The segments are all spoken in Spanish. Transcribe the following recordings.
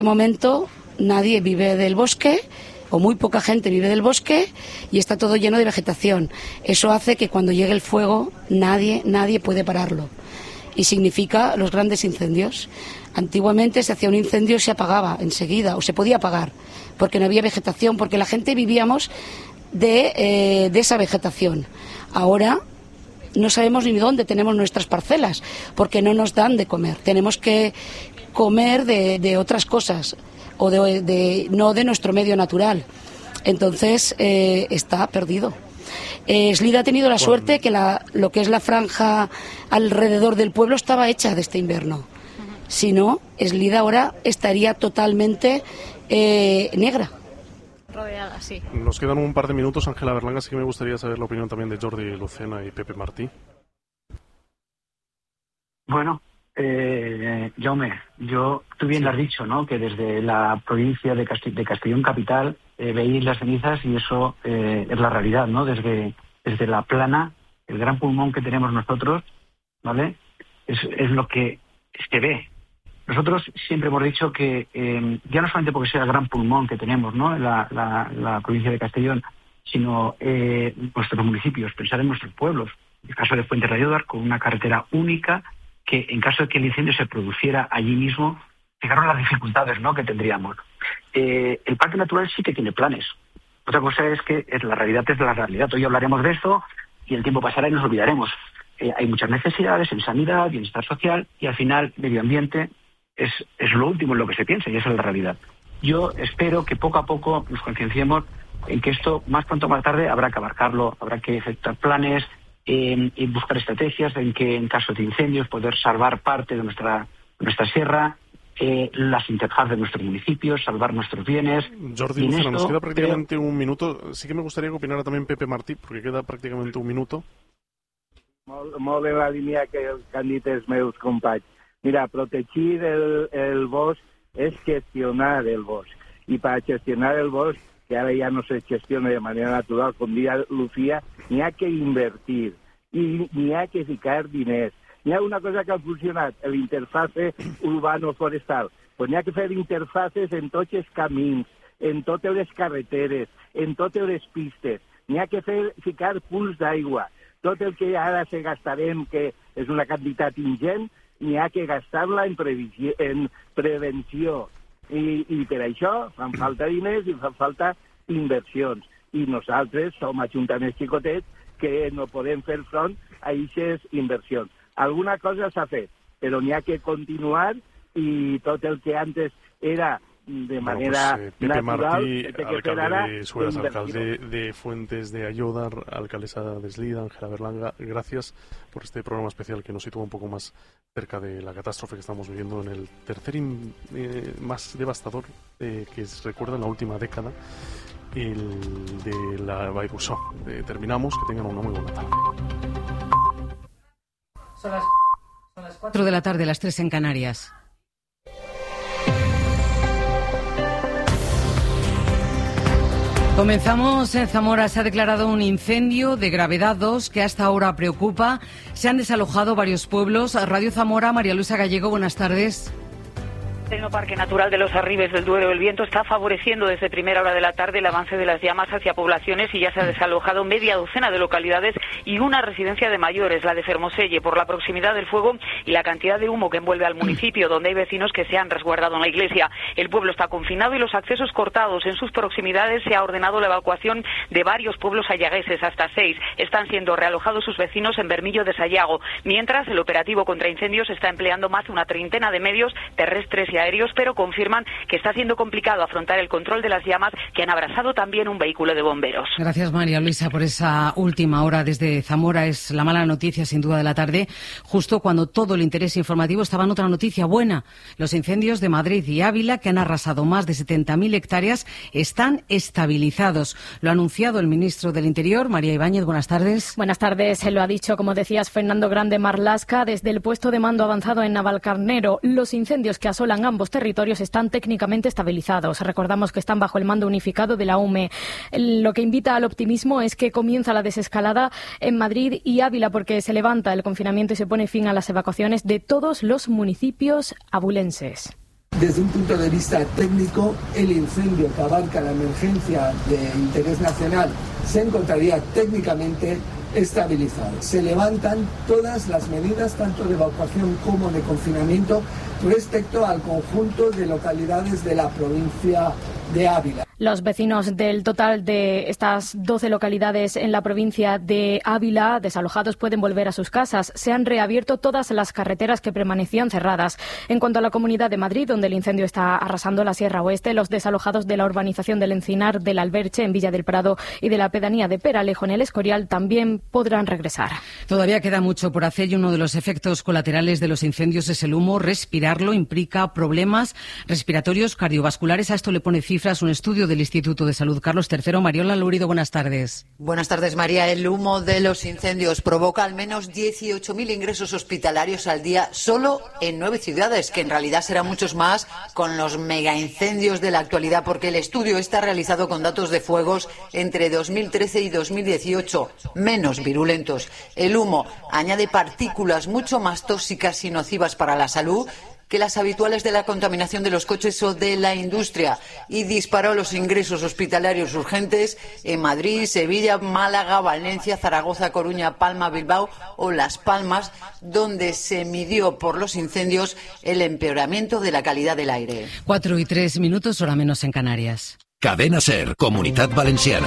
En este momento nadie vive del bosque, o muy poca gente vive del bosque, y está todo lleno de vegetación. Eso hace que cuando llegue el fuego nadie puede pararlo. Y significa los grandes incendios. Antiguamente se hacía un incendio y se apagaba enseguida, o se podía apagar, porque no había vegetación, porque la gente vivíamos de esa vegetación. Ahora no sabemos ni dónde tenemos nuestras parcelas, porque no nos dan de comer. Tenemos que comer de otras cosas, o no de nuestro medio natural. Entonces está perdido. Eslida ha tenido la suerte que lo que es la franja alrededor del pueblo estaba hecha de este invierno. Si no, Eslida ahora estaría totalmente negra. Rodeada, sí. Nos quedan un par de minutos, Ángela Berlanga, así que me gustaría saber la opinión también de Jordi Lucena y Pepe Martí. Bueno, Jaume, tú bien lo has dicho, ¿no? Que desde la provincia de Castellón Capital veis las cenizas y eso es la realidad, ¿no? Desde la plana, el gran pulmón que tenemos nosotros, ¿vale? Es lo que se ve. Nosotros siempre hemos dicho que ya no solamente porque sea el gran pulmón que tenemos, ¿no? En la provincia de Castellón, sino nuestros municipios, pensar en nuestros pueblos. En el caso de Fuente de Ayodar, con una carretera única, que en caso de que el incendio se produciera allí mismo, fijaros las dificultades, ¿no?, que tendríamos. El Parque Natural sí que tiene planes. Otra cosa es que la realidad es la realidad. Hoy hablaremos de esto y el tiempo pasará y nos olvidaremos. Hay muchas necesidades en sanidad, bienestar social, y al final medio ambiente es lo último en lo que se piensa, y esa es la realidad. Yo espero que poco a poco nos concienciemos en que esto, más pronto o más tarde, habrá que abarcarlo, habrá que efectuar planes, y buscar estrategias en que en caso de incendios poder salvar parte de nuestra sierra, las interfaces de nuestros municipios, salvar nuestros bienes. Jordi Lucena, nos queda prácticamente un minuto. Sí que me gustaría que opinara también Pepe Martí, porque queda prácticamente un minuto. Molt bé la línia que han dit els meus companys. Mira, protegir el bosc és gestionar el bosc. I per gestionar el bosc, que ara ja no se gestiona de manera natural, com dia Lucía, n'hi ha que invertir i n'hi ha que ficar diners. N'hi ha una cosa que ha funcionat, l'interface urbano-forestal. Pues n'hi ha que fer interfaces en tots els camins, en totes les carreteres, en totes les pistes. N'hi ha que ficar punts d'aigua. Tot el que ara se gastarem, que és una quantitat ingent, n'hi ha que gastar-la en prevenció. I per això fan falta diners i fan falta inversions. I nosaltres som ajuntaments xicotets que no podem fer front a aquestes inversions. Alguna cosa s'ha fet, però n'hi ha que continuar, i tot el que antes era de manera Pepe natural, Martí, alcalde de Suelas, alcalde de Fuentes de Ayodar, alcaldesa de Eslida, Ángela Berlanga, gracias por este programa especial que nos sitúa un poco más cerca de la catástrofe que estamos viviendo en el tercer más devastador que se recuerda en la última década, el de la Bayrusó. Terminamos, que tengan una muy buena tarde. Son las 4 de la tarde, las 3 en Canarias. Comenzamos en Zamora. Se ha declarado un incendio de gravedad 2 que hasta ahora preocupa. Se han desalojado varios pueblos. Radio Zamora, María Luisa Gallego, buenas tardes. El Parque Natural de los Arribes del Duero. El viento está favoreciendo desde primera hora de la tarde el avance de las llamas hacia poblaciones y ya se ha desalojado media docena de localidades y una residencia de mayores, la de Fermoselle, por la proximidad del fuego y la cantidad de humo que envuelve al municipio, donde hay vecinos que se han resguardado en la iglesia. El pueblo está confinado y los accesos cortados. En sus proximidades se ha ordenado la evacuación de varios pueblos ayagueses, hasta 6. Están siendo realojados sus vecinos en Bermillo de Sayago. Mientras, el operativo contra incendios está empleando más de una treintena de medios terrestres y aéreos, pero confirman que está siendo complicado afrontar el control de las llamas que han abrasado también un vehículo de bomberos. Gracias, María Luisa, por esa última hora desde Zamora. Es la mala noticia, sin duda, de la tarde, justo cuando todo el interés informativo estaba en otra noticia buena. Los incendios de Madrid y Ávila, que han arrasado más de 70.000 hectáreas, están estabilizados. Lo ha anunciado el ministro del Interior, María Ibáñez. Buenas tardes. Buenas tardes. Se lo ha dicho, como decías, Fernando Grande Marlasca, desde el puesto de mando avanzado en Navalcarnero. Los incendios que asolan ambos territorios están técnicamente estabilizados. Recordamos que están bajo el mando unificado de la UME. Lo que invita al optimismo es que comienza la desescalada en Madrid y Ávila, porque se levanta el confinamiento y se pone fin a las evacuaciones de todos los municipios abulenses. Desde un punto de vista técnico, el incendio que abarca la emergencia de interés nacional se encontraría técnicamente estabilizado. Se levantan todas las medidas, tanto de evacuación como de confinamiento, respecto al conjunto de localidades de la provincia de Ávila. Los vecinos del total de estas 12 localidades en la provincia de Ávila, desalojados, pueden volver a sus casas. Se han reabierto todas las carreteras que permanecían cerradas. En cuanto a la Comunidad de Madrid, donde el incendio está arrasando la Sierra Oeste, los desalojados de la urbanización del Encinar, del Alberche, en Villa del Prado, y de la pedanía de Peralejo, en el Escorial, también podrán regresar. Todavía queda mucho por hacer y uno de los efectos colaterales de los incendios es el humo. Respirarlo implica problemas respiratorios cardiovasculares. A esto le pone cifras un estudio del Instituto de Salud Carlos III. Mariola Lurido, buenas tardes. Buenas tardes, María. El humo de los incendios provoca al menos 18.000 ingresos hospitalarios al día solo en 9 ciudades, que en realidad serán muchos más con los megaincendios de la actualidad, porque el estudio está realizado con datos de fuegos entre 2013 y 2018, menos virulentos. El humo añade partículas mucho más tóxicas y nocivas para la salud que las habituales de la contaminación de los coches o de la industria, y disparó los ingresos hospitalarios urgentes en Madrid, Sevilla, Málaga, Valencia, Zaragoza, Coruña, Palma, Bilbao o Las Palmas, donde se midió por los incendios el empeoramiento de la calidad del aire. 4:03, hora menos en Canarias. Cadena SER, Comunidad Valenciana.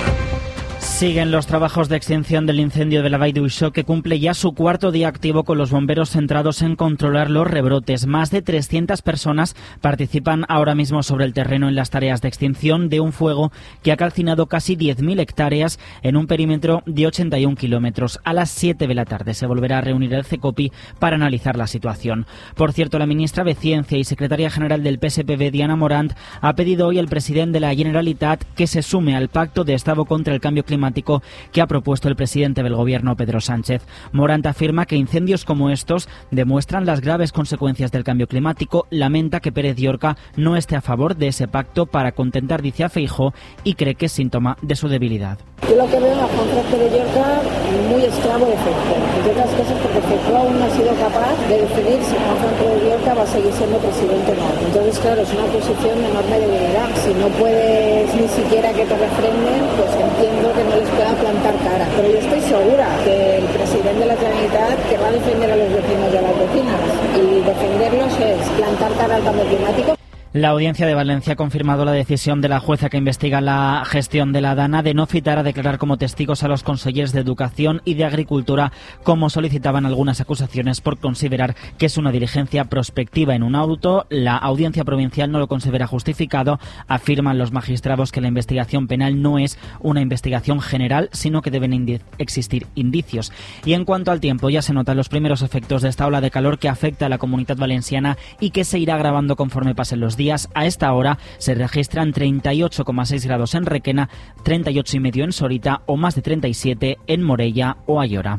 Siguen los trabajos de extinción del incendio de la Vall d'Uixó, que cumple ya su cuarto día activo, con los bomberos centrados en controlar los rebrotes. Más de 300 personas participan ahora mismo sobre el terreno en las tareas de extinción de un fuego que ha calcinado casi 10.000 hectáreas en un perímetro de 81 kilómetros. A las 7 de la tarde se volverá a reunir el CECOPI para analizar la situación. Por cierto, la ministra de Ciencia y secretaria general del PSPV, Diana Morant, ha pedido hoy al presidente de la Generalitat que se sume al Pacto de Estado contra el Cambio Climático que ha propuesto el presidente del gobierno, Pedro Sánchez. Morant afirma que incendios como estos demuestran las graves consecuencias del cambio climático. Lamenta que Pérez Llorca no esté a favor de ese pacto para contentar, dice, a Feijóo, y cree que es síntoma de su debilidad. Yo lo que veo a Juan Pérez Llorca muy esclavo de Feijóo, entre otras cosas porque Feijóo aún no ha sido capaz de decidir si Juan Pérez Llorca va a seguir siendo presidente o no. Entonces, claro, es una posición de enorme debilidad. Si no puedes ni siquiera que te refrenden, pues entiendo que no les pueda plantar cara. Pero yo estoy segura que el presidente de la Generalitat querrá defender a los vecinos y a las vecinas, y defenderlos es plantar cara al cambio climático. La Audiencia de Valencia ha confirmado la decisión de la jueza que investiga la gestión de la Dana de no citar a declarar como testigos a los consellers de Educación y de Agricultura, como solicitaban algunas acusaciones, por considerar que es una diligencia prospectiva en un auto. La Audiencia Provincial no lo considera justificado. Afirman los magistrados que la investigación penal no es una investigación general, sino que deben existir indicios. Y en cuanto al tiempo, ya se notan los primeros efectos de esta ola de calor que afecta a la Comunidad Valenciana y que se irá agravando conforme pasen los días. A esta hora se registran 38,6 grados en Requena, 38,5 en Sorita o más de 37 en Morella o Ayora.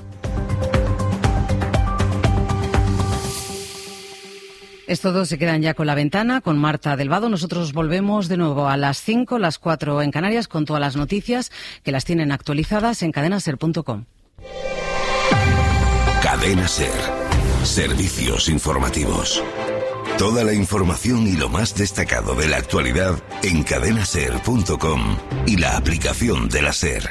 Estos dos se quedan ya con la ventana, con Marta del Vado. Nosotros volvemos de nuevo a las 5, las 4 en Canarias, con todas las noticias que las tienen actualizadas en cadenaser.com. Cadena SER. Servicios informativos. Toda la información y lo más destacado de la actualidad en cadenaser.com y la aplicación de la SER.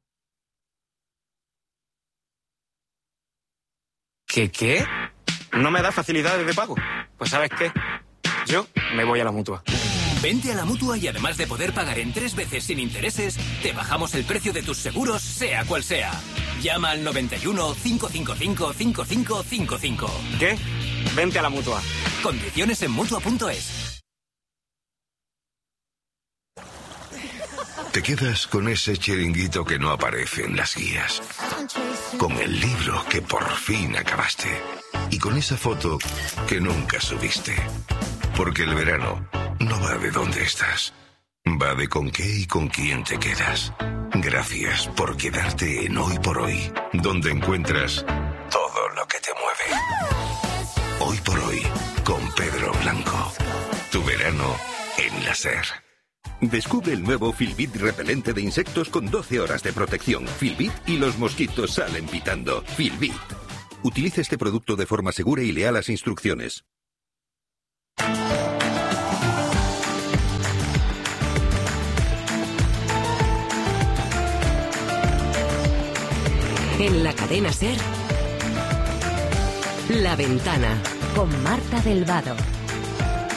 ¿Qué? ¿No me da facilidades de pago? Pues ¿sabes qué? Yo me voy a la Mutua. Vente a la Mutua y además de poder pagar en 3 veces sin intereses, te bajamos el precio de tus seguros, sea cual sea. Llama al 91 555 5555. ¿Qué? Vente a la Mutua. Condiciones en Mutua.es. Te quedas con ese chiringuito que no aparece en las guías, con el libro que por fin acabaste y con esa foto que nunca subiste. Porque el verano no va de dónde estás, va de con qué y con quién te quedas. Gracias por quedarte en Hoy por Hoy, donde encuentras todo lo que te mueve. Hoy por Hoy, con Pedro Blanco. Tu verano en la SER. Descubre el nuevo Filbit repelente de insectos con 12 horas de protección. Filbit y los mosquitos salen pitando. Filbit. Utilice este producto de forma segura y lea las instrucciones. En la cadena SER, La Ventana. Con Marta del Vado.